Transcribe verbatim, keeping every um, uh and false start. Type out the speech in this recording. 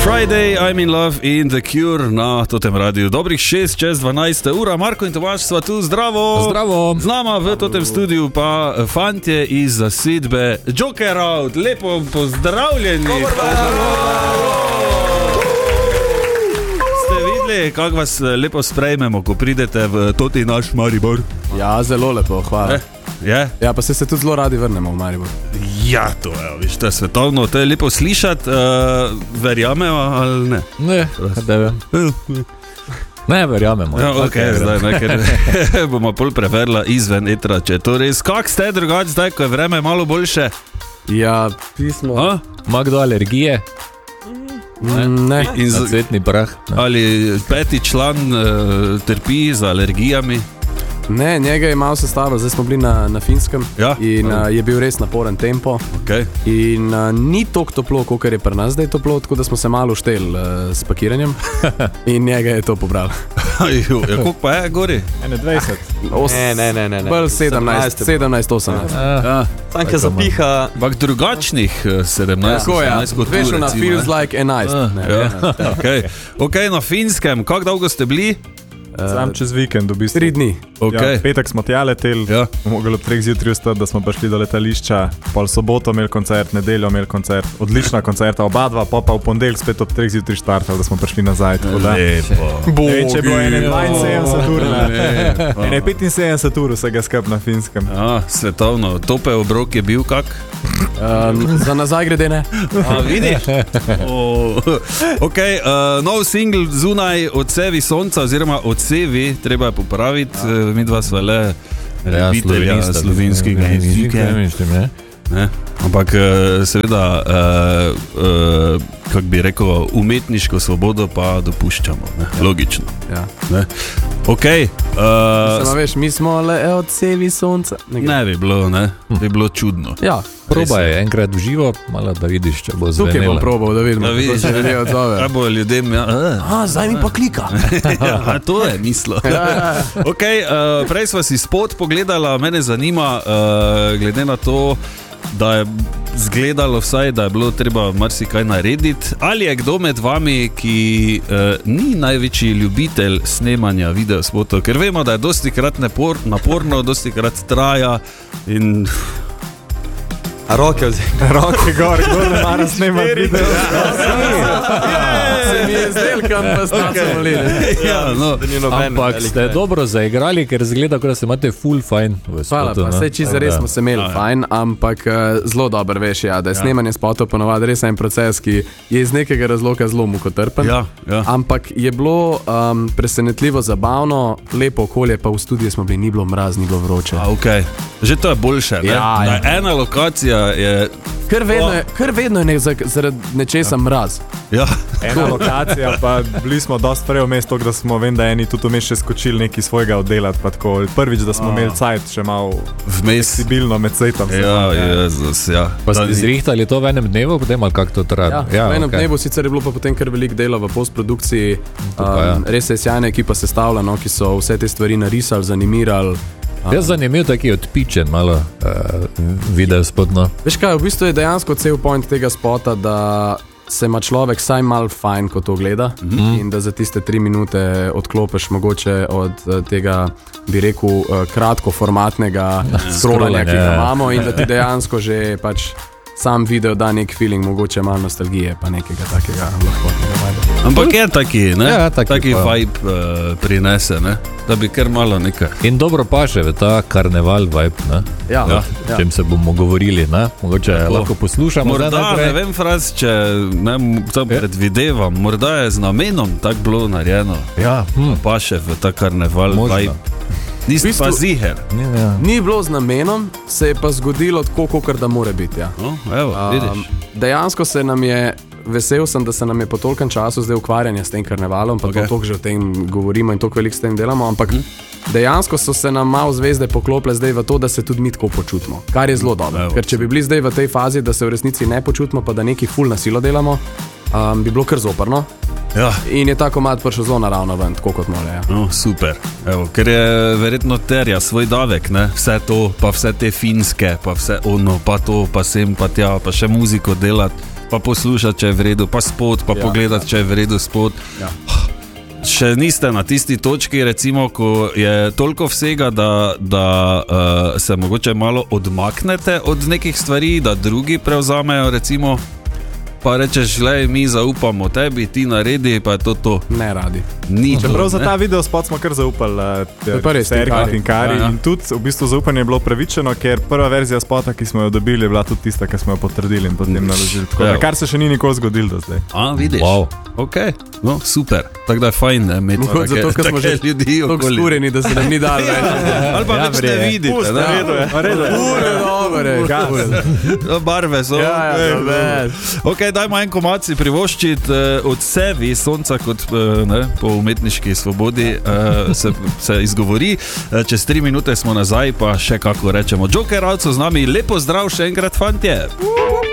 Friday, I'm in love in The Cure na totem radiju. Dobrih šest čez dvanajst ura. Marko in Tomaž sva tu, zdravo. Zdravo. Z nama v totem studiu pa fantje iz zasedbe Joker Out. Lepo pozdravljeni. Ste videli, kako vas lepo sprejmemo, ko pridete v toti naš Maribor? Ja, zelo lepo, hvala. Eh, je? Ja, pa se se tudi zelo radi vrnemo v Maribor. Ja, to je, viš, to je svetovno, to je lepo slišati, uh, verjamemo ali ne? Ne, da vem. Ne, verjamemo. Ja, ok, zdaj, ne, ker bomo pol preverila izven etra, če to res. Kak ste drugač zdaj, ko je vreme malo boljše? Ja, pismo. A? Ima kdo alergije? Ne. ne. In z, Na cvetni prah? Ne. ali peti član uh, trpi z alergijami? Ne, njega je malo sestavljal, zdaj smo bili na, na Finskem, Ja. in uh, je bil res naporen tempo. Okay. In uh, ni toliko toplo, kolikor je pri nas zdaj toplo, tako da smo se malo ušteli uh, s pakiranjem in njega je to pobral. Ja, koliko pa je gori? enaindvajset. Os, Ne, ne, ne, ne, ne. Bolj sedemnajst, sedemnajst, osemnajst. Ja. Tanke zapiha. Ampak drugačnih uh, sedemnajst, Tako je, osemnajst kot tu, veš, ona recimo, feels ne? like enajst. Ne, Ja. ne. Okay. ok, na Finskem, kako dolgo ste bili? Sam čez vikend v bistvu. Tri dni. Okay. Ja, petek smo tja leteli, Ja. mogli ob treh zjutraj vstati, da smo prišli do letališča, pol soboto imeli koncert, nedeljo imeli koncert, odlična koncerta, oba dva, pa pa v ponedeljek spet ob treh zjutraj štartali, da smo prišli nazaj. Tako da, Lepo. ne vem, če je bilo enainsedemdeset ur, Lepo. ne, petinsedemdeset ur vsega skup na Finskem. A, svetovno, tope obrok je bil kak? Um, za nazaj grede ne. A, vidiš? Oh. Ok, uh, nov singl zunaj Odsevi sonca, oziroma Odsevi, treba je popraviti, ja. uh, mi dva sva le ljubitelja slovenskega jezika. Ne? Ampak uh, seveda, uh, uh, kako bi rekel, umetniško svobodo pa dopuščamo, ne? Ja. Logično. Ja. Ne? Ok, uh, Samo veš, mi smo le odsevi sonca. Ne, ne bi bilo, ne? Bi bilo čudno. Ja, Probaj enkrat v živo, malo da vidiš, če bo tukaj bom zvenelo. probal, da vidimo, Da kako vidiš, se ljudje Kaj odzovejo. bo ljudem, ja? Uh. A, zdaj mi pa klika. Ja, to je mislo. Ok, uh, prej sva si spot pogledala, mene zanima, uh, glede na to, da je zgledalo vsaj, da je bilo treba marsikaj narediti. Ali je kdo med vami, ki uh, ni največji ljubitelj snemanja videospotov, ker vemo, da je dosti krat napor, naporno, dosti krat traja in... A roke vzeti. Roke gor, kdo ne mara snemati video. Se mi je zdel, kam pa sta se molili. Ja, no. Ampak ste dobro zaigrali, ker zgleda, kot da se imate full fajn v Hvala, spotu. pa ne? saj čisto Tako res da- smo se imeli Ja, ja. fajn, ampak uh, zelo dobro veš, ja, da je snemanje spotov ponovadi res en proces, ki je iz nekega razloga zelo mukotrpen. Ja, ja. Ampak je bilo um, presenetljivo zabavno, lepo okolje, pa v studiu smo bili, ni bilo mraz, ni bilo vroče. A, okay. Že to je boljše, ne? Ja, Da ja. ena lokacija je... Kar vedno je, kar vedno je nek, zaradi nečesa mraz. Ja. Ena lokacija, pa bili smo dosti prej vmes, tako da smo, vem, da eni tudi vmes še skočili nekaj svojega oddelati, pa tako prvič, da smo imeli cajt še malo Vmes. fleksibilno med setom. Ja, Jezus, ja. Pa Da ste ni- zrihtali to v enem dnevu, potem ali kako to traja? Ja, v enem okej. dnevu sicer je bilo pa potem kar veliko dela v postprodukciji. To pa ja. Um, res je sjajna ekipa sestavljena, ki so vse te stvari narisali, zanimirali. Jaz zanimiv taki odpičen malo uh, video spotno. Veš kaj, v bistvu je dejansko cel point tega spota, da se ima človek saj mal fajn, ko to gleda, mm-hmm. in da za tiste tri minute odklopiš mogoče od uh, tega, bi rekel, uh, kratkoformatnega scrollanja, ki ga ja. imamo, in da ti dejansko že pač sam video da nek feeling, mogoče malo nostalgije, pa nekega takega lahkotnega vibe. Ampak je taki, ne? Ja, taki taki pa. vibe uh, prinese, ne? Da bi kar malo nekaj. In dobro paše v ta karneval vibe, ne? Ja, Ja. O čem se bomo govorili, ne? Mogoče Tako. lahko poslušamo. zdaj Morda, naprej. ne vem, Fraz, če ne, m- to predvidevam, morda je z namenom tako bilo narejeno, Ja, hm. pa še v ta karneval Možno. vibe. Nisi V bistvu- pa ziher. Ni, ja. Ni bilo z namenom, se je pa zgodilo tako, kot da mora biti. Ja. No, evo, vidiš. Dejansko se nam je, vesel sem, da se nam je po tolkem času zdaj ukvarjanje s tem karnevalom, pa Okay. okay. toliko že o tem govorimo in toliko veliko s tem delamo, ampak mm. dejansko so se nam malo zvezde poklopile zdaj v to, da se tudi mi tako počutimo, kar je zelo dobro. Evo. Ker če bi bili zdaj v tej fazi, da se v resnici ne počutimo, pa da neki ful na silo delamo, um, bi bilo kar zoprno. Ja. In je ta komad prišel zelo naravno ven, tako kot mora. Ja. No, super. Evo, ker je verjetno terja svoj davek, ne? Vse to, pa vse te finske, pa vse ono, pa to, pa sem, pa tja, pa še muziko delati. pa poslušati, če je v redu, pa spot, pa ja, pogledati, če je v redu spot. Ja. Še niste na tisti točki, recimo, ko je toliko vsega, da, da uh, se mogoče malo odmaknete od nekih stvari, da drugi prevzamejo, recimo, pa rečeš, glej, mi zaupamo tebi, ti naredi, pa je to to. Ne radi. Ni to, Čeprav za ne? ta video spot smo kar zaupali Serki in Kari. Ja, ja. In tudi v bistvu zaupanje je bilo pravičeno, ker prva verzija spota, ki smo jo dobili, je bila tudi tista, ki smo jo potrdili in potem naložili. Tako, Ja. da, kar se še ni nikoli zgodilo do zdaj. A, vidiš? Wow. Ok, no, super. Tako da je fajn, ne, imeti Mogoče take, zato, ker smo take že ljudi tako okoli. skurjeni, da se nam ni dal več. Ali pa Ja, več ne verje. vidite. Pust, ne? v redu je, v redu je. Ure, dobre, No, barve so. Ja, ja, Ej, to več. Ok, dajmo en komad si privoščiti uh, od sebi, sonca kot uh, ne, po umetniški svobodi uh, se, se izgovori. Uh, čez tri minute smo nazaj, pa še kako rečemo. Joker Alco z nami, lepo zdrav še enkrat, fantje.